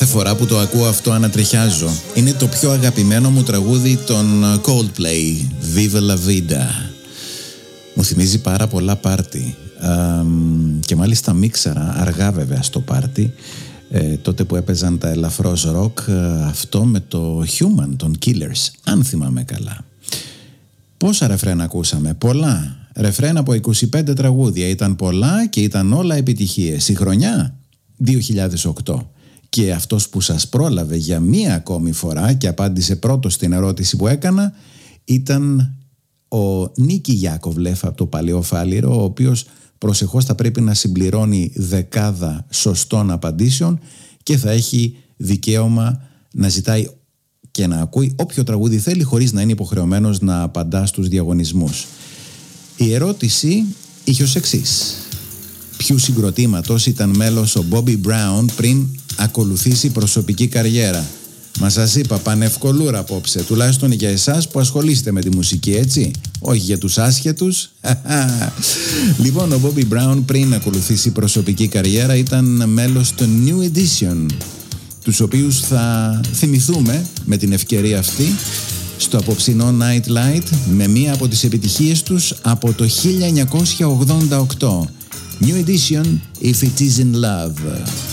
Κάθε φορά που το ακούω αυτό ανατριχιάζω. Είναι το πιο αγαπημένο μου τραγούδι των Coldplay, Viva La Vida. Μου θυμίζει πάρα πολλά πάρτι. Και μάλιστα μίξαρα αργά βέβαια στο πάρτι, τότε που έπαιζαν τα ελαφρώς ροκ, αυτό με το Human των Killers, αν θυμάμαι καλά. Πόσα ρεφρέν ακούσαμε? Πολλά. Ρεφρέν από 25 τραγούδια. Ήταν πολλά και ήταν όλα επιτυχίες. Η χρονιά 2008. Και αυτός που σας πρόλαβε για μία ακόμη φορά και απάντησε πρώτος στην ερώτηση που έκανα ήταν ο Νίκη Γιάκοβλεφ από το Παλαιό Φάληρο, ο οποίος προσεχώς θα πρέπει να συμπληρώνει 10 σωστών απαντήσεων και θα έχει δικαίωμα να ζητάει και να ακούει όποιο τραγούδι θέλει χωρίς να είναι υποχρεωμένος να απαντά στους διαγωνισμούς. Η ερώτηση είχε ως εξής: ποιου συγκροτήματος ήταν μέλος ο Bobby Brown πριν ακολουθήσει προσωπική καριέρα? Μα σας είπα, πανευκολούρα απόψε, τουλάχιστον για εσάς που ασχολείστε με τη μουσική, έτσι, όχι για τους άσχετους. Λοιπόν, ο Bobby Brown πριν ακολουθήσει προσωπική καριέρα ήταν μέλος των New Edition, τους οποίους θα θυμηθούμε με την ευκαιρία αυτή στο απόψινό Night Light με μία από τις επιτυχίες τους από το 1988. New Edition, If It Is In Love.